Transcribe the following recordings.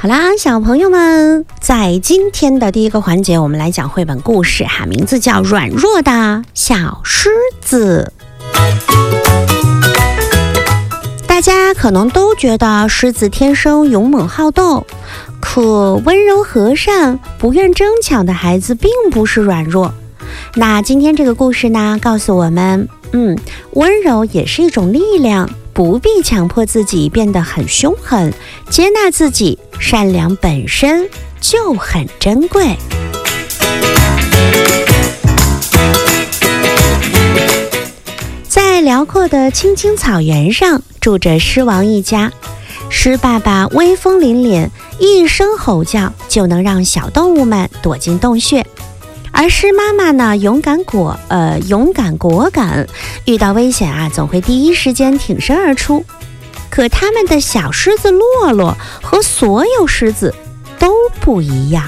好啦，小朋友们，在今天的第一个环节，我们来讲绘本故事哈，名字叫《软弱的小狮子》。大家可能都觉得狮子天生勇猛好斗，可温柔和善、不愿争抢的孩子并不是软弱。那今天这个故事呢，告诉我们，温柔也是一种力量，不必强迫自己变得很凶狠，接纳自己，善良本身就很珍贵。在辽阔的青青草原上，住着狮王一家。狮爸爸威风凛凛，一声吼叫就能让小动物们躲进洞穴。而狮妈妈呢，勇敢果敢，遇到危险啊，总会第一时间挺身而出。可他们的小狮子洛洛和所有狮子都不一样。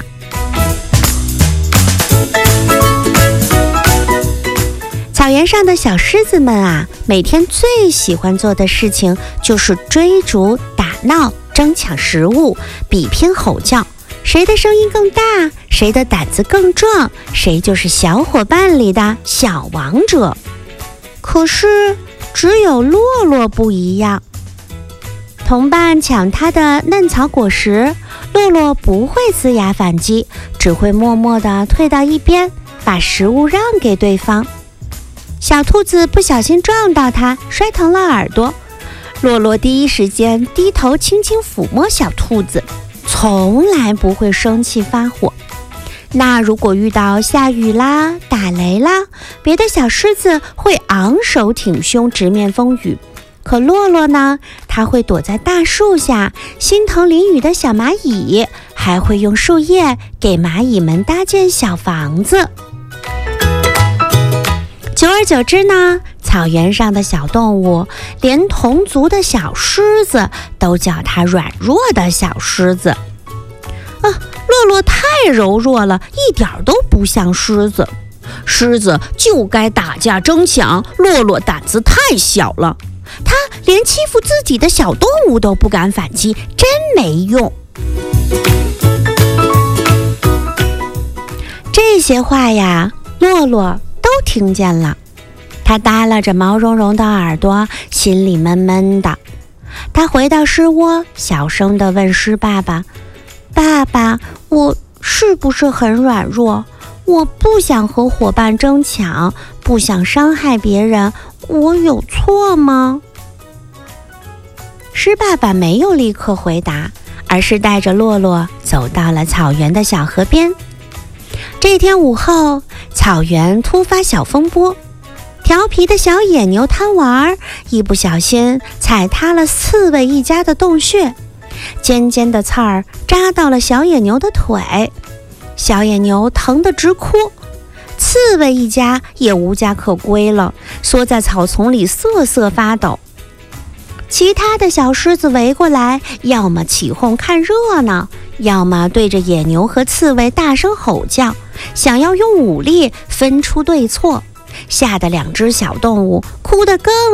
草原上的小狮子们啊，每天最喜欢做的事情就是追逐、打闹、争抢食物、比拼吼叫。谁的声音更大，谁的胆子更壮，谁就是小伙伴里的小王者。可是只有洛洛不一样，同伴抢他的嫩草果实，洛洛不会呲牙反击，只会默默地退到一边，把食物让给对方。小兔子不小心撞到它，摔疼了耳朵，洛洛第一时间低头轻轻抚摸小兔子，从来不会生气发火。那如果遇到下雨啦、打雷啦，别的小狮子会昂首挺胸直面风雨，可洛洛呢，他会躲在大树下，心疼淋雨的小蚂蚁，还会用树叶给蚂蚁们搭建小房子。久而久之呢，草原上的小动物，连同族的小狮子都叫它软弱的小狮子。洛洛太柔弱了，一点都不像狮子。狮子就该打架争抢，洛洛胆子太小了，他连欺负自己的小动物都不敢反击，真没用。这些话呀，洛洛都听见了，他耷拉着毛茸茸的耳朵，心里闷闷的。他回到狮窝，小声地问狮爸爸：爸爸，我是不是很软弱？我不想和伙伴争抢，不想伤害别人，我有错吗？狮爸爸没有立刻回答，而是带着洛洛走到了草原的小河边。这天午后，草原突发小风波，调皮的小野牛贪玩，一不小心踩塌了刺猬一家的洞穴，尖尖的刺儿扎到了小野牛的腿，小野牛疼得直哭，刺猬一家也无家可归了，缩在草丛里瑟瑟发抖。其他的小狮子围过来，要么起哄看热闹，要么对着野牛和刺猬大声吼叫，想要用武力分出对错，吓得两只小动物哭得更